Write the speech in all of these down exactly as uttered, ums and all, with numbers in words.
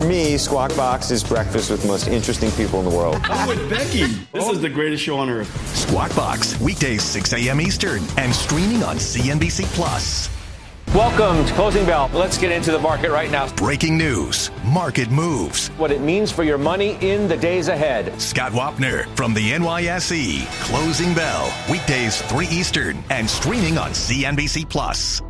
me, Squawk Box is breakfast with the most interesting people in the world. I'm with Becky. This is the greatest show on earth. Squawk Box, weekdays six a.m. Eastern and streaming on C N B C Plus. Welcome to Closing Bell. Let's get into the market right now. Breaking news, market moves, what it means for your money in the days ahead. Scott Wapner from the N Y S E. Closing Bell, weekdays three Eastern and streaming on C N B C Plus.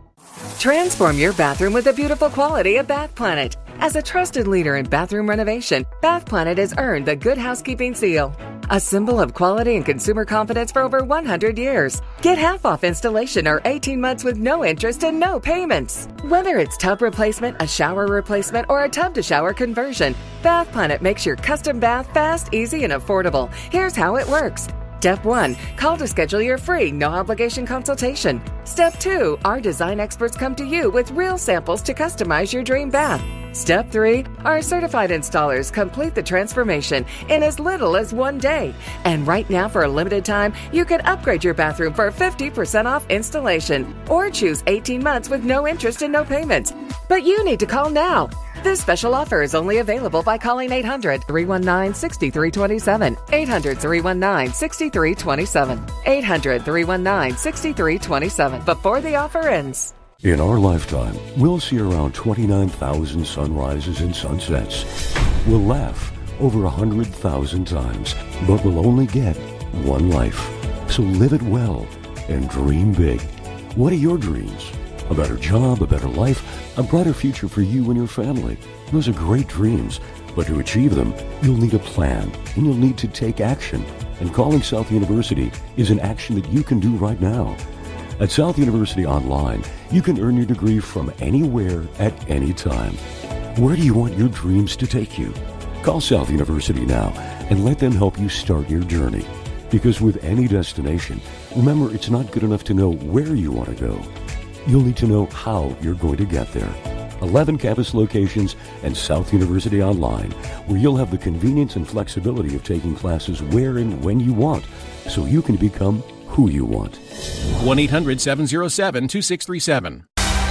Transform your bathroom with the beautiful quality of Bath Planet. As a trusted leader in bathroom renovation, Bath Planet has earned the Good Housekeeping seal, a symbol of quality and consumer confidence for over one hundred years. Get half off installation or eighteen months with no interest and no payments. Whether it's tub replacement, a shower replacement, or a tub-to-shower conversion, Bath Planet makes your custom bath fast, easy, and affordable. Here's how it works. Step one, call to schedule your free, no-obligation consultation. Step two, our design experts come to you with real samples to customize your dream bath. Step three, our certified installers complete the transformation in as little as one day. And right now, for a limited time, you can upgrade your bathroom for fifty percent off installation or choose eighteen months with no interest and no payments. But you need to call now. This special offer is only available by calling eight hundred, three one nine, six three two seven, eight hundred, three one nine, six three two seven, eight hundred, three one nine, six three two seven, before the offer ends. In our lifetime, we'll see around twenty-nine thousand sunrises and sunsets. We'll laugh over one hundred thousand times, but we'll only get one life. So live it well and dream big. What are your dreams? A better job, a better life, a brighter future for you and your family. Those are great dreams, but to achieve them, you'll need a plan, and you'll need to take action. And calling South University is an action that you can do right now. At South University Online, you can earn your degree from anywhere at any time. Where do you want your dreams to take you? Call South University now and let them help you start your journey. Because with any destination, remember, it's not good enough to know where you want to go. You'll need to know how you're going to get there. eleven campus locations and South University Online, where you'll have the convenience and flexibility of taking classes where and when you want, so you can become who you want. one eight hundred, seven oh seven, two six three seven.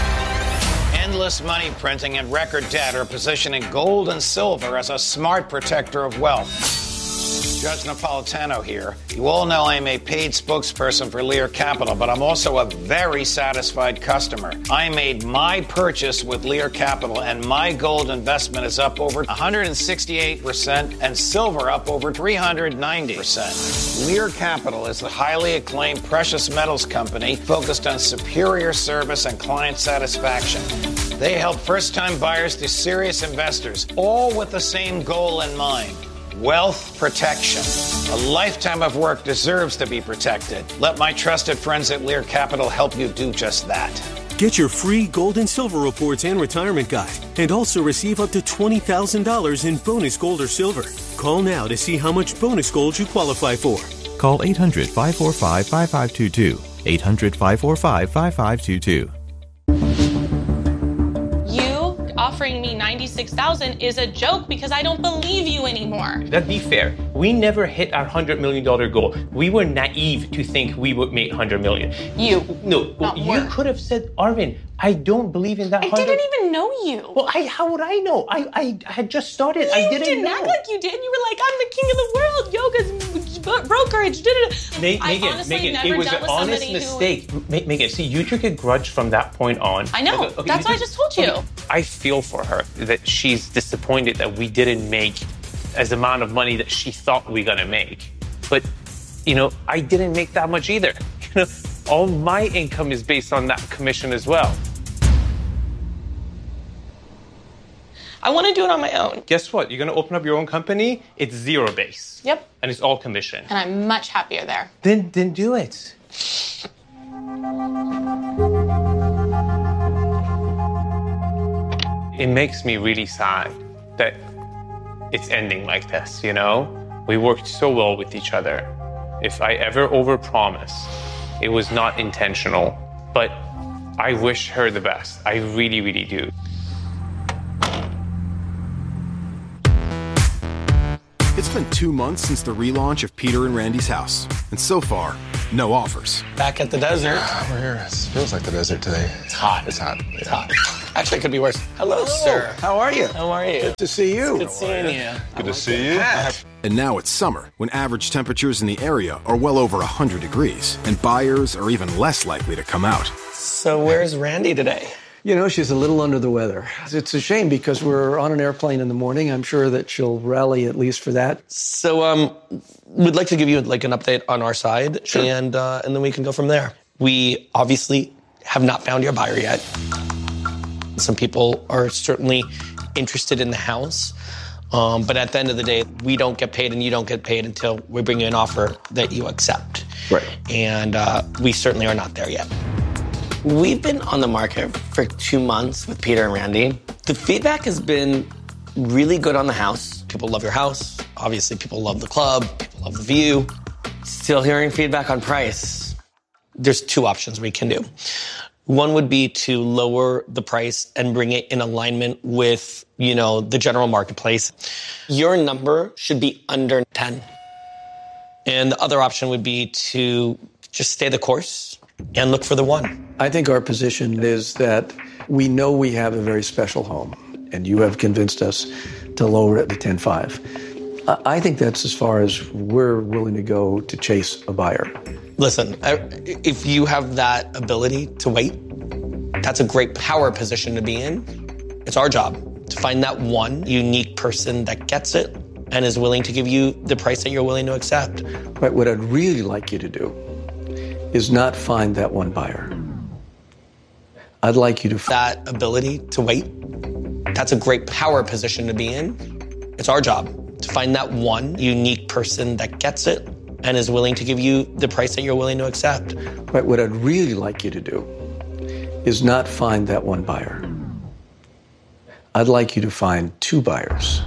Endless money printing and record debt are positioning gold and silver as a smart protector of wealth. Judge Napolitano here. You all know I'm a paid spokesperson for Lear Capital, but I'm also a very satisfied customer. I made my purchase with Lear Capital, and my gold investment is up over one hundred sixty-eight percent and silver up over three hundred ninety percent. Lear Capital is the highly acclaimed precious metals company focused on superior service and client satisfaction. They help first-time buyers to serious investors, all with the same goal in mind. Wealth protection. A lifetime of work deserves to be protected. Let my trusted friends at Lear Capital help you do just that. Get your free gold and silver reports and retirement guide, and also receive up to twenty thousand dollars in bonus gold or silver. Call now to see how much bonus gold you qualify for. Call eight hundred, five four five, five five two two. eight hundred, five four five, five five two two. Offering me ninety-six thousand dollars is a joke because I don't believe you anymore. Let's be fair. We never hit our one hundred million dollars goal. We were naive to think we would make one hundred million dollars. You. No, Not you work. could have said, Arvin, I don't believe in that I one hundred. didn't even know you. Well, I, how would I know? I, I, I had just started. You I didn't, didn't know. act like you did. You were like, I'm the king of the world. Yoga's brokerage. Ma- Megan, Megan, it was an honest mistake. Who... Ma- Megan, see, you took a grudge from that point on. I know. Okay, That's what did... I just told you. Okay. I feel for her that she's disappointed that we didn't make as amount of money that she thought we were going to make. But, you know, I didn't make that much either. You know, all my income is based on that commission as well. I want to do it on my own. Guess what? You're going to open up your own company? It's zero base. Yep. And it's all commission. And I'm much happier there. Then, then do it. It makes me really sad that it's ending like this, you know? We worked so well with each other. If I ever overpromise, it was not intentional, but I wish her the best. I really, really do. It's been two months since the relaunch of Peter and Randy's House, and so far, no offers. Back at the desert. We're here. It feels like the desert today. It's hot. It's hot. Yeah. It's hot. Actually, it could be worse. Hello, Hello, sir. How are you? How are you? Good to see you. Good seeing you. Good to see you. And now it's summer, when average temperatures in the area are well over one hundred degrees, and buyers are even less likely to come out. So where's Randy today? You know, she's a little under the weather. It's a shame because we're on an airplane in the morning. I'm sure that she'll rally at least for that. So um, we'd like to give you like an update on our side, sure. and uh, and then we can go from there. We obviously have not found your buyer yet. Some people are certainly interested in the house. Um, but at the end of the day, we don't get paid and you don't get paid until we bring you an offer that you accept. Right. And uh, we certainly are not there yet. We've been on the market for two months with Peter and Randy. The feedback has been really good on the house. People love your house. Obviously, people love the club. People love the view. Still hearing feedback on price. There's two options we can do. One would be to lower the price and bring it in alignment with, you know, the general marketplace. Your number should be under ten. And the other option would be to just stay the course and look for the one. I think our position is that we know we have a very special home, and you have convinced us to lower it to ten five. I think that's as far as we're willing to go to chase a buyer. Listen, if you have that ability to wait, that's a great power position to be in. It's our job to find that one unique person that gets it and is willing to give you the price that you're willing to accept. Right, what I'd really like you to do is not find that one buyer. I'd like you to find that ability to wait. That's a great power position to be in. It's our job to find that one unique person that gets it and is willing to give you the price that you're willing to accept. Right, what I'd really like you to do is not find that one buyer. I'd like you to find two buyers.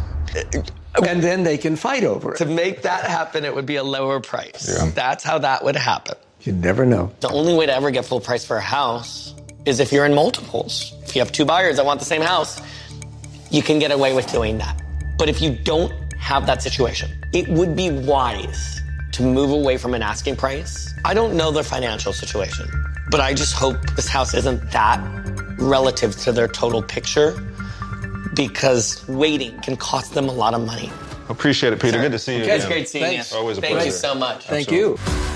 And then they can fight over it. To make that happen, it would be a lower price. Yeah. That's how that would happen. You never know. The only way to ever get full price for a house is if you're in multiples. If you have two buyers that want the same house, you can get away with doing that. But if you don't have that situation, it would be wise to move away from an asking price. I don't know their financial situation, but I just hope this house isn't that relative to their total picture, because waiting can cost them a lot of money. Appreciate it, Peter. Sir. Good to see you. It's great seeing Thanks. you. Always a Thank pleasure. you so much. Thank Absolutely. you.